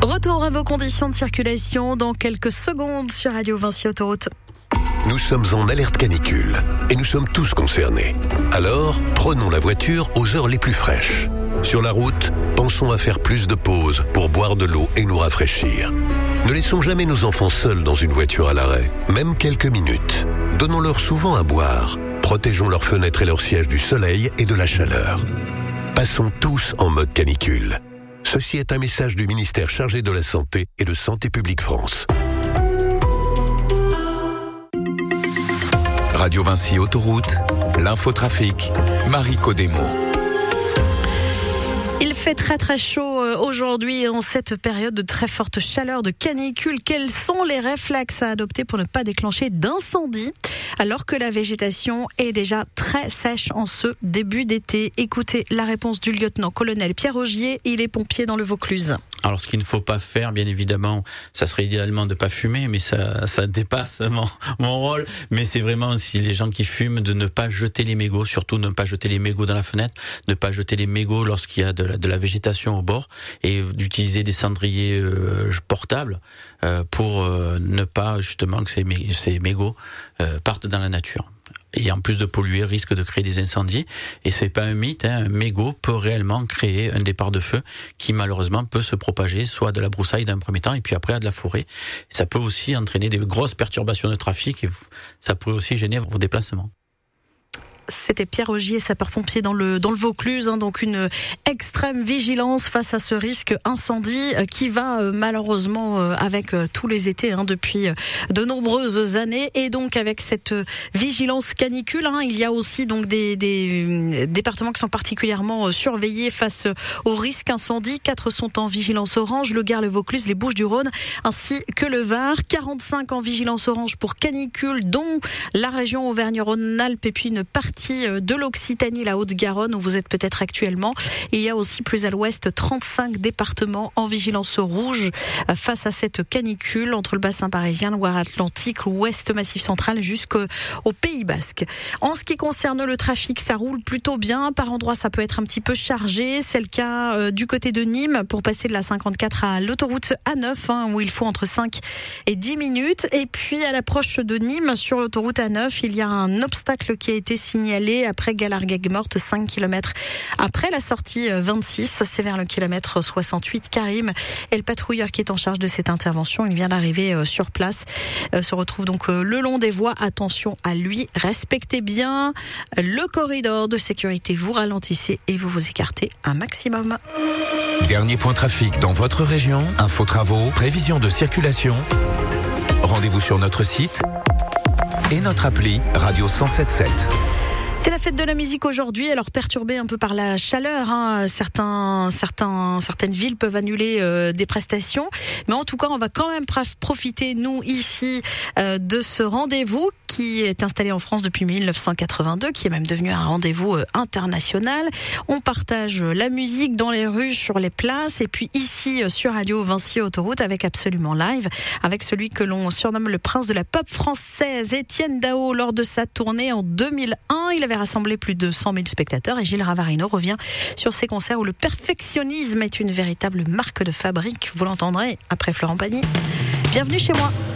Retour à vos conditions de circulation dans quelques secondes sur Radio Vinci Autoroute. Nous sommes en alerte canicule et nous sommes tous concernés. Alors, prenons la voiture aux heures les plus fraîches. Sur la route, pensons à faire plus de pauses pour boire de l'eau et nous rafraîchir. Ne laissons jamais nos enfants seuls dans une voiture à l'arrêt, même quelques minutes. Donnons-leur souvent à boire. Protégeons leurs fenêtres et leurs sièges du soleil et de la chaleur. Passons tous en mode canicule. Ceci est un message du ministère chargé de la Santé et de Santé publique France. Radio Vinci Autoroute, l'infotrafic, Marie Codemo. Il fait très très chaud aujourd'hui en cette période de très forte chaleur, de canicule. Quels sont les réflexes à adopter pour ne pas déclencher d'incendie alors que la végétation est déjà très sèche en ce début d'été? Écoutez la réponse du lieutenant-colonel Pierre Augier, il est pompier dans le Vaucluse. Alors ce qu'il ne faut pas faire, bien évidemment, ça serait idéalement de pas fumer, mais ça dépasse mon rôle. Mais c'est vraiment, si les gens qui fument, de ne pas jeter les mégots, surtout ne pas jeter les mégots dans la fenêtre, ne pas jeter les mégots lorsqu'il y a de la végétation au bord, et d'utiliser des cendriers portables pour ne pas justement que ces mégots partent dans la nature. Et en plus de polluer, risque de créer des incendies. Et c'est pas un mythe, un mégot peut réellement créer un départ de feu qui malheureusement peut se propager, soit de la broussaille d'un premier temps, et puis après à de la forêt. Ça peut aussi entraîner des grosses perturbations de trafic, et ça pourrait aussi gêner vos déplacements. C'était Pierre Augier, sapeur-pompier dans le Vaucluse, donc une extrême vigilance face à ce risque incendie qui va malheureusement avec tous les étés depuis de nombreuses années, et donc avec cette vigilance canicule, il y a aussi donc des départements qui sont particulièrement surveillés face au risque incendie. 4 sont en vigilance orange, le Gard, le Vaucluse, les Bouches-du-Rhône ainsi que le Var. 45 en vigilance orange pour canicule, dont la région Auvergne-Rhône-Alpes et puis une partie de l'Occitanie, la Haute-Garonne où vous êtes peut-être actuellement. Il y a aussi plus à l'ouest 35 départements en vigilance rouge face à cette canicule entre le bassin parisien, le Loire-Atlantique, l'ouest massif central jusqu'au Pays Basque. En ce qui concerne le trafic, ça roule plutôt bien. Par endroits, ça peut être un petit peu chargé. C'est le cas du côté de Nîmes pour passer de la 54 à l'autoroute A9 où il faut entre 5 et 10 minutes. Et puis à l'approche de Nîmes, sur l'autoroute A9, il y a un obstacle qui a été signalé après Galargues-Morte, 5 km après la sortie 26, c'est vers le kilomètre 68. Karim est le patrouilleur qui est en charge de cette intervention. Il vient d'arriver sur place, se retrouve donc le long des voies. Attention à lui, respectez bien le corridor de sécurité, vous ralentissez et vous vous écartez un maximum. Dernier point trafic dans votre région, info travaux, prévision de circulation. Rendez-vous sur notre site et notre appli Radio 107.7. C'est la fête de la musique aujourd'hui, alors perturbée un peu par la chaleur, certaines villes peuvent annuler des prestations, mais en tout cas on va quand même profiter nous ici de ce rendez-vous qui est installé en France depuis 1982, qui est même devenu un rendez-vous international. On partage la musique dans les rues, sur les places, et puis ici sur Radio Vinci Autoroute avec Absolument Live, avec celui que l'on surnomme le prince de la pop française, Étienne Dao. Lors de sa tournée en 2001, il avait rassemblé plus de 100 000 spectateurs, et Gilles Ravarino revient sur ces concerts où le perfectionnisme est une véritable marque de fabrique. Vous l'entendrez après Florent Pagny. Bienvenue chez moi.